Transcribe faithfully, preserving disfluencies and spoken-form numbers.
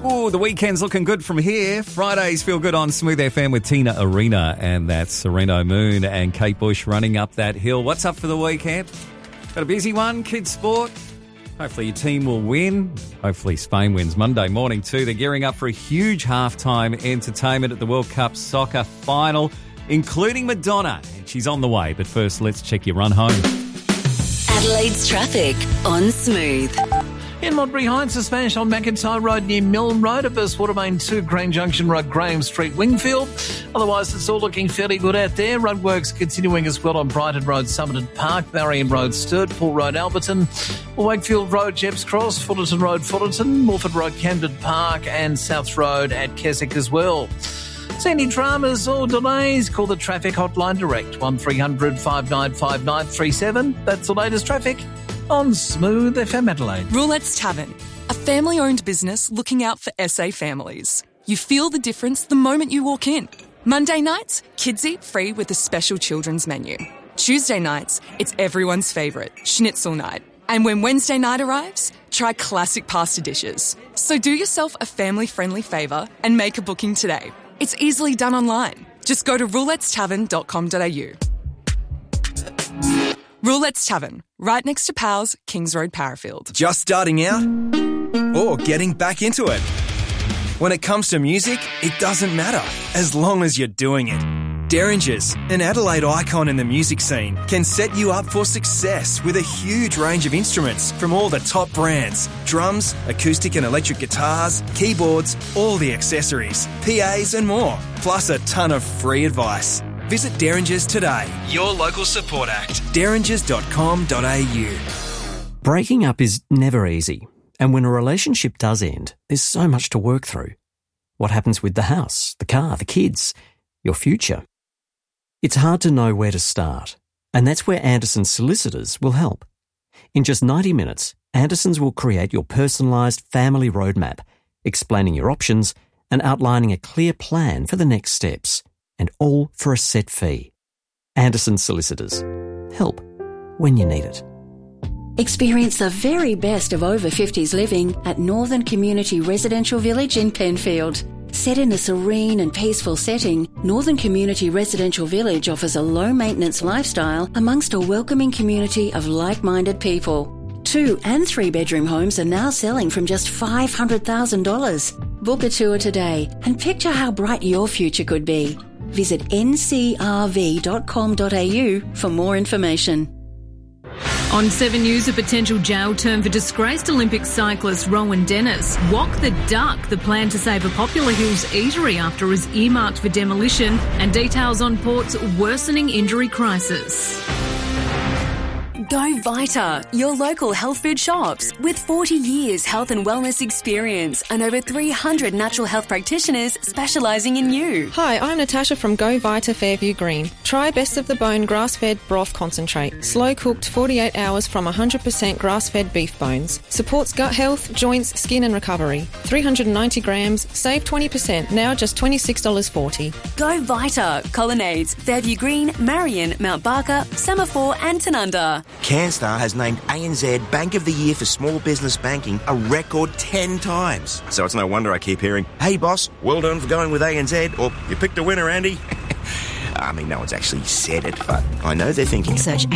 Oh, the weekend's looking good from here. Fridays feel good on Smooth F M with Tina Arena, and that's Sereno Moon and Kate Bush running up that hill. What's up for the weekend? Got a busy one, kids sport. Hopefully your team will win. Hopefully Spain wins Monday morning too. They're gearing up for a huge halftime entertainment at the World Cup soccer final, including Madonna. And she's on the way, but first let's check your run home. Adelaide's traffic on Smooth. In Modbury Heights, a smash on McIntyre Road near Milne Road, Abyss Watermain two, Green Junction Road, Graham Street, Wingfield. Otherwise, it's all looking fairly good out there. Roadworks continuing as well on Brighton Road, Somerton Park, Marion Road, Sturtpool Road, Alberton, Wakefield Road, Jepps Cross, Fullerton Road, Fullerton, Morford Road, Camden Park, and South Road at Keswick as well. See any dramas or delays? Call the traffic hotline direct, one three hundred five nine five nine three seven. That's the latest traffic on Smooth F M Adelaide. Roulette's Tavern, a family-owned business looking out for S A families. You feel the difference the moment you walk in. Monday nights, kids eat free with a special children's menu. Tuesday nights, it's everyone's favourite, schnitzel night. And when Wednesday night arrives, try classic pasta dishes. So do yourself a family-friendly favour and make a booking today. It's easily done online. Just go to roulettes tavern dot com dot a u. Roulette's Tavern, right next to Powell's, Kings Road, Parafield. Just starting out or getting back into it? When it comes to music, it doesn't matter, as long as you're doing it. Derringers, an Adelaide icon in the music scene, can set you up for success with a huge range of instruments from all the top brands. Drums, acoustic and electric guitars, keyboards, all the accessories, P As and more, plus a ton of free advice. Visit Derringers today, your local support act, derringers dot com dot a u. Breaking up is never easy, and when a relationship does end, there's so much to work through. What happens with the house, the car, the kids, your future? It's hard to know where to start, and that's where Anderson's Solicitors will help. In just ninety minutes, Anderson's will create your personalised family roadmap, explaining your options and outlining a clear plan for the next steps. And all for a set fee. Anderson Solicitors. Help when you need it. Experience the very best of over fifties living at Northern Community Residential Village in Penfield. Set in a serene and peaceful setting, Northern Community Residential Village offers a low-maintenance lifestyle amongst a welcoming community of like-minded people. Two and three-bedroom homes are now selling from just five hundred thousand dollars. Book a tour today and picture how bright your future could be. Visit n c r v dot com dot a u for more information. On seven News, a potential jail term for disgraced Olympic cyclist Rowan Dennis. Walk the Duck, the plan to save a popular Hills eatery after it is earmarked for demolition, and details on Port's worsening injury crisis. Go Vita, your local health food shops. With forty years health and wellness experience and over three hundred natural health practitioners specialising in you. Hi, I'm Natasha from Go Vita Fairview Green. Try Best of the Bone grass-fed broth concentrate. Slow-cooked forty-eight hours from one hundred percent grass-fed beef bones. Supports gut health, joints, skin and recovery. three hundred ninety grams, save twenty percent, now just twenty-six dollars forty. Go Vita, Colonnades, Fairview Green, Marion, Mount Barker, Semaphore and Tanunda. CanStar has named A N Z Bank of the Year for Small Business Banking a record ten times. So it's no wonder I keep hearing, hey boss, well done for going with A N Z, or you picked a winner, Andy. I mean, no one's actually said it, but I know they're thinking it. Search